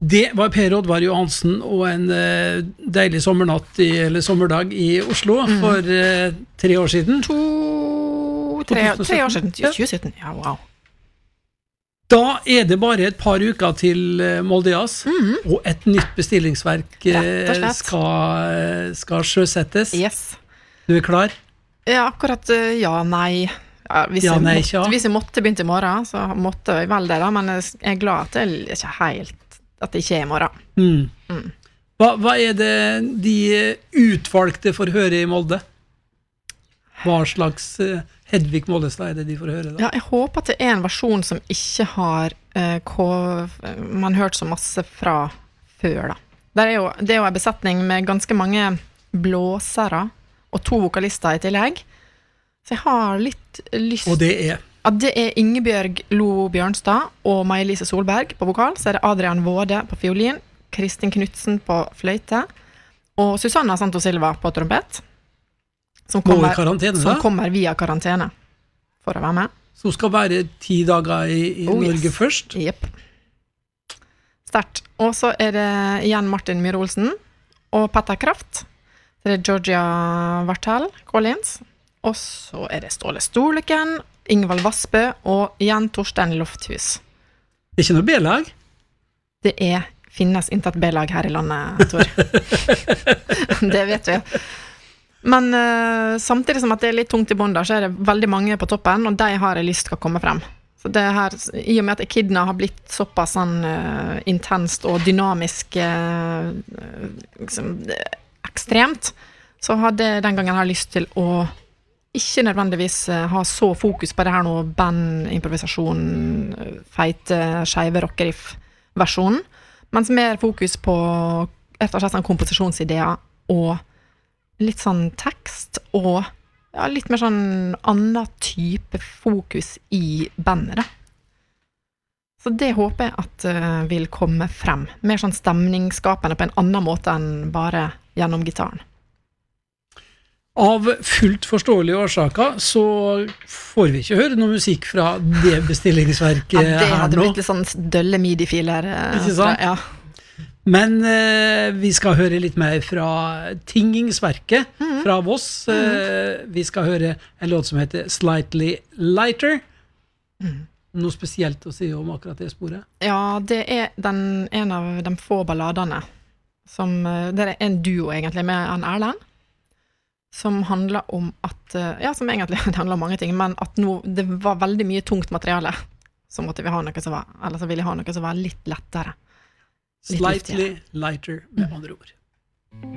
Det var Per Oddvar Johansen og en deilig sommerdag i Oslo for 3 år siden. 3 år siden, 2017, ja, wow. Da det bare et par uker til Molde Jazz, og et nytt bestillingsverk skal sjøsettes. Yes. Du klar? Ja, akkurat, ja, nei. Ja, hvis jeg måtte begynt i morgen, så måtte jeg vel det da, men jeg glad at det ikke helt at det ikke i morgen. Hva det de utvalgte får høre i Molde? Hva slags Hedvig Mollestad det de får høre da? Ja, jeg håper at det en versjon som ikke har man hørt så masse fra før da. Det jo en besetning med ganske mange blåsere og 2 vokalister i tillegg. Så jeg har litt lyst... Og det Ja, det Ingebjørg Lo Bjørnstad og Maja-Lise Solberg på vokal, så det Adrian Våde på fiolin, Kristin Knudsen på fløyte, og Susanna Santos Silva på trompet, som kommer via karantene for å være med. Som skal være 10 dager i Norge først? Jepp. Sterkt. Og så det igjen Martin Myhre-Olsen og Petter Kraft. Så det Georgia Vartel Collins. Og så det Ståle Storleken, Ingvald Vassbø og igjen Torstein Lofthus. Det ikke noe B-lag? Det finnes ikke et B-lag her i landet, Tor. Det vet vi. Men samtidig som at det litt tungt i bånd der, så det veldig mange på toppen, og de har jeg lyst til å komme frem. Så det her, i og med at Echidna har blitt såpass intenst og dynamisk liksom, ekstremt, så hadde den gangen jeg lyst til å ikke nødvendigvis ha så fokus på det her nå band-improvisasjon, feite, skeive rockeriff-versjonen, mens mer fokus på rett og slett sånn komposisjonsideer og litt sånn tekst og ja, litt mer sånn annen type fokus i bandet da. Så det håper jeg at vil komme frem. Mer sånn stemningsskapende på en annen måte enn bare gjennom gitaren. Av fullt forståelige årsaker så får vi ikke høre noe musikk fra det bestillingsverket her nå. Ja, det hadde blitt litt sånn dølle midi-filer. Ikke sant? Ja. Men vi skal høre litt mer fra Tingingsverket fra Voss. Vi skal høre en låt som heter Slightly Lighter. Noe spesielt å si om akkurat det sporet? Ja, det en av de få balladene. Det en duo egentlig med en Erlend. Som handler om at, ja, som egentlig det handler om mange ting, men at det var veldig mye tungt materiale, så måtte vi ha noe som var, eller så ville jeg ha noe som var litt lettere. Litt Slightly lighter, med andre ord.